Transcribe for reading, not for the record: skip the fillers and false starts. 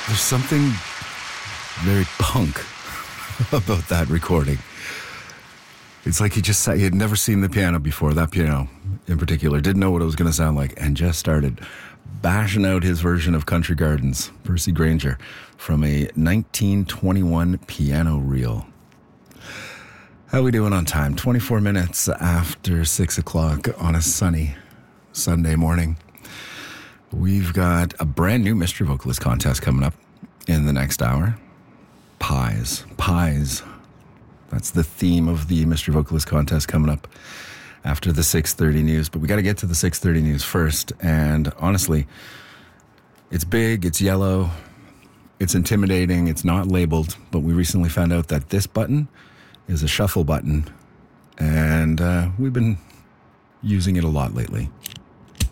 There's something very punk about that recording. It's like he had never seen the piano before, that piano in particular, didn't know what it was going to sound like, and just started bashing out his version of Country Gardens, Percy Grainger, from a 1921 piano reel. How we doing on time? 24 minutes after 6 o'clock on a sunny Sunday morning. We've got a brand new mystery vocalist contest coming up in the next hour. Pies. That's the theme of the mystery vocalist contest coming up after the 6:30 news. But we got to get to the 6:30 news first. And honestly, it's big, it's yellow, it's intimidating, it's not labeled. But we recently found out that this button is a shuffle button. And we've been using it a lot lately.